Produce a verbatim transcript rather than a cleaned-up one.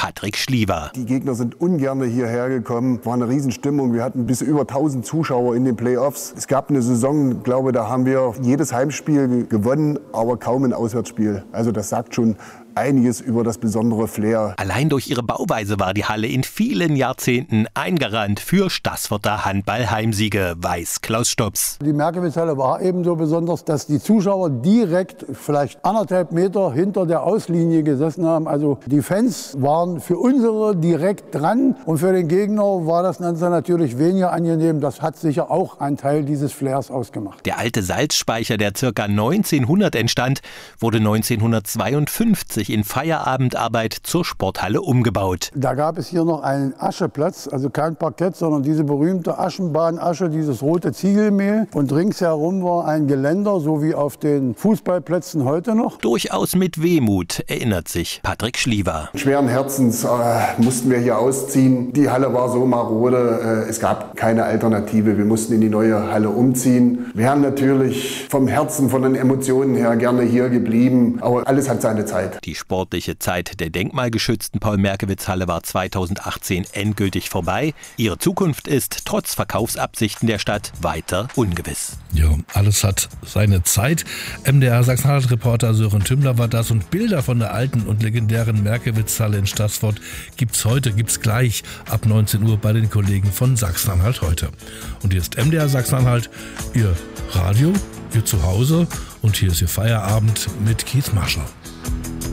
Patrick Schliever. Die Gegner sind ungern hierher gekommen. War eine Riesenstimmung. Wir hatten bis über tausend Zuschauer in den Playoffs. Es gab eine Saison, glaube da haben wir jedes Heimspiel gewonnen, aber kaum ein Auswärtsspiel. Also das sagt schon einiges über das besondere Flair. Allein durch ihre Bauweise war die Halle in vielen Jahrzehnten ein Garant für Staßforter Handball-Heimsiege, weiß Klaus Stops. Die Merkewitz-Halle war ebenso besonders, dass die Zuschauer direkt vielleicht anderthalb Meter hinter der Auslinie gesessen haben. Also die Fans waren für unsere direkt dran und für den Gegner war das Ganze natürlich weniger angenehm. Das hat sicher auch einen Teil dieses Flairs ausgemacht. Der alte Salzspeicher, der ca. neunzehnhundert entstand, wurde neunzehnhundertzweiundfünfzig in Feierabendarbeit zur Sporthalle umgebaut. Da gab es hier noch einen Ascheplatz, also kein Parkett, sondern diese berühmte Aschenbahnasche, dieses rote Ziegelmehl. Und ringsherum war ein Geländer, so wie auf den Fußballplätzen heute noch. Durchaus mit Wehmut, erinnert sich Patrick Schliever. Schweren Herzens äh, mussten wir hier ausziehen. Die Halle war so marode, äh, es gab keine Alternative. Wir mussten in die neue Halle umziehen. Wir wären natürlich vom Herzen, von den Emotionen her gerne hier geblieben, aber alles hat seine Zeit. Die sportliche Zeit der denkmalgeschützten Paul-Merkewitz-Halle war zweitausendachtzehn endgültig vorbei. Ihre Zukunft ist trotz Verkaufsabsichten der Stadt weiter ungewiss. Ja, alles hat seine Zeit. M D R Sachsen-Anhalt-Reporter Sören Tümmler war das und Bilder von der alten und legendären Merkewitz-Halle in Staßfurt gibt's heute, gibt's gleich ab neunzehn Uhr bei den Kollegen von Sachsen-Anhalt heute. Und hier ist M D R Sachsen-Anhalt, Ihr Radio, Ihr Zuhause und hier ist Ihr Feierabend mit Keith Marshall.